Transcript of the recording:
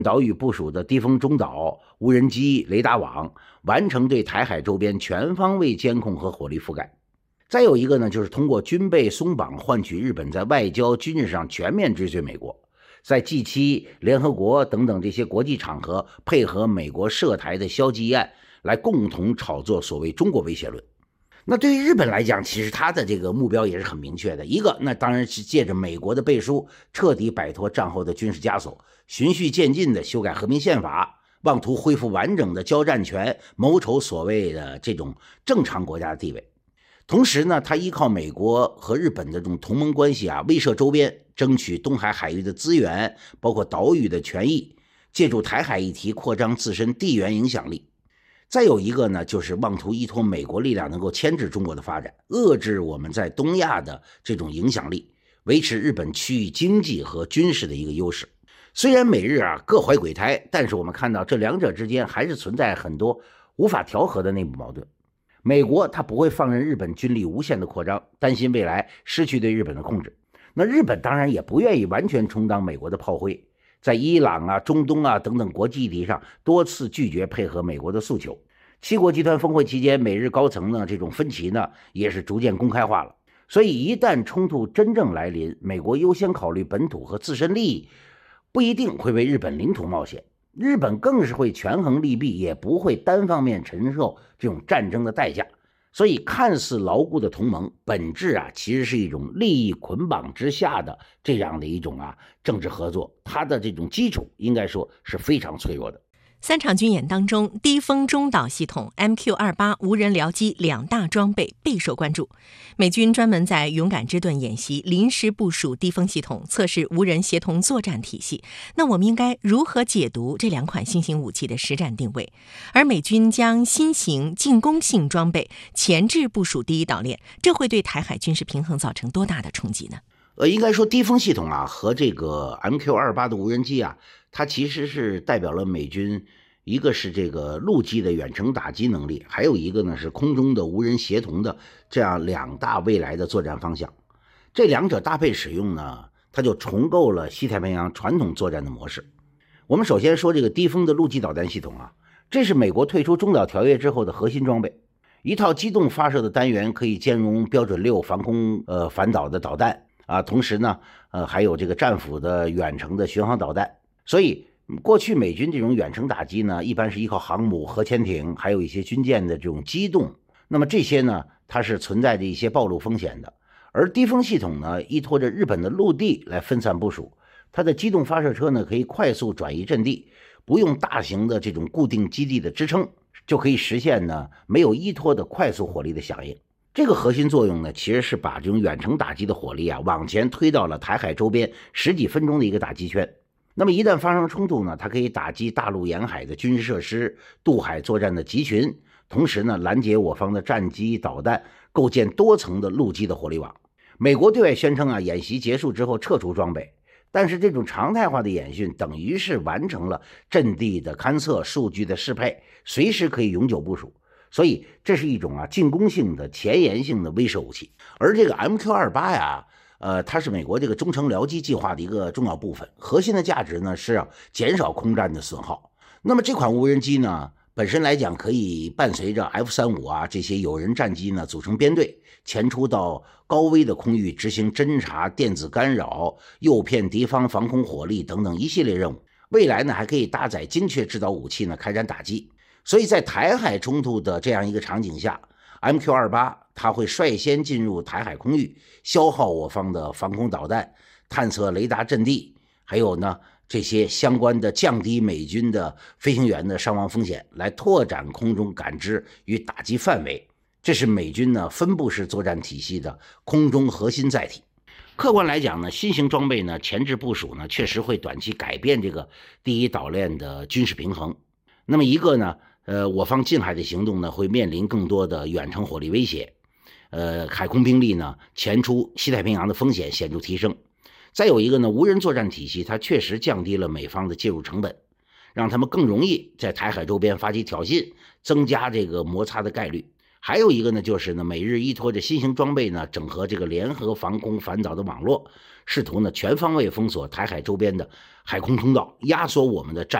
岛屿部署的低空中导、无人机、雷达网，完成对台海周边全方位监控和火力覆盖。再有一个呢，就是通过军备松绑换取日本在外交、军事上全面追随美国，在 G7、联合国等等这些国际场合配合美国涉台的消极议案，来共同炒作所谓中国威胁论。那对于日本来讲，其实他的这个目标也是很明确的，一个那当然是借着美国的背书，彻底摆脱战后的军事枷锁，循序渐进的修改和平宪法，妄图恢复完整的交战权，谋求所谓的这种正常国家的地位。同时呢，他依靠美国和日本的这种同盟关系威慑周边，争取东海海域的资源，包括岛屿的权益，借助台海议题扩张自身地缘影响力。再有一个呢，就是妄图依托美国力量能够牵制中国的发展，遏制我们在东亚的这种影响力，维持日本区域经济和军事的一个优势。虽然美日各怀鬼胎，但是我们看到这两者之间还是存在很多无法调和的内部矛盾。美国它不会放任日本军力无限的扩张，担心未来失去对日本的控制。那日本当然也不愿意完全充当美国的炮灰，在伊朗中东等等国际议题上多次拒绝配合美国的诉求。七国集团峰会期间，美日高层呢这种分歧呢也是逐渐公开化了。所以一旦冲突真正来临，美国优先考虑本土和自身利益，不一定会为日本领土冒险。日本更是会权衡利弊，也不会单方面承受这种战争的代价。所以看似牢固的同盟，本质其实是一种利益捆绑之下的这样的一种政治合作，它的这种基础应该说是非常脆弱的。 3场军演当中，低风中导系统 MQ-28 无人僚机2大装备备受关注。美军专门在勇敢之盾演习临时部署低风系统，测试无人协同作战体系。那我们应该如何解读这2款新型武器的实战定位？而美军将新型进攻性装备前置部署第一岛链，这会对台海军事平衡造成多大的冲击呢？ 应该说低风系统和这个 MQ-28的无人机它其实是代表了美军，一个是这个陆基的远程打击能力，还有一个呢是空中的无人协同的这样2大未来的作战方向。这2者搭配使用呢，它就重构了西太平洋传统作战的模式。我们首先说这个低风的陆基导弹系统这是美国退出中导条约之后的核心装备，一套机动发射的单元，可以兼容标准6防空反导的导弹同时呢还有这个战斧的远程的巡航导弹。所以过去美军这种远程打击呢，一般是依靠航母、核潜艇，还有一些军舰的这种机动。那么这些呢，它是存在着一些暴露风险的。而低风系统呢，依托着日本的陆地来分散部署，它的机动发射车呢，可以快速转移阵地，不用大型的这种固定基地的支撑，就可以实现呢没有依托的快速火力的响应。这个核心作用呢，其实是把这种远程打击的火力往前推到了台海周边10几分钟的一个打击圈。那么一旦发生冲突呢，它可以打击大陆沿海的军事设施、渡海作战的集群，同时呢拦截我方的战机导弹，构建多层的陆基的火力网。美国对外宣称演习结束之后撤出装备，但是这种常态化的演训等于是完成了阵地的勘测、数据的适配，随时可以永久部署。所以这是一种进攻性的前沿性的威慑武器。而这个 MQ-28它是美国这个中程僚机计划的一个重要部分，核心的价值呢是减少空战的损耗。那么这款无人机呢，本身来讲可以伴随着 F-35这些有人战机呢组成编队，前出到高危的空域执行侦察、电子干扰、诱骗敌方防空火力等等一系列任务。未来呢还可以搭载精确制导武器呢开展打击。所以在台海冲突的这样一个场景下， MQ-28它会率先进入台海空域，消耗我方的防空导弹，探测雷达阵地，还有呢这些相关的降低美军的飞行员的伤亡风险，来拓展空中感知与打击范围。这是美军呢分布式作战体系的空中核心载体。客观来讲呢，新型装备呢前置部署呢确实会短期改变这个第一岛链的军事平衡。那么一个呢我方近海的行动呢会面临更多的远程火力威胁，海空兵力呢前出西太平洋的风险显著提升。再有一个呢，无人作战体系它确实降低了美方的介入成本，让他们更容易在台海周边发起挑衅，增加这个摩擦的概率。还有一个呢，就是呢，美日依托着新型装备呢，整合这个联合防空反导的网络， 试图呢全方位封锁台海周边的海空通道，压缩我们的战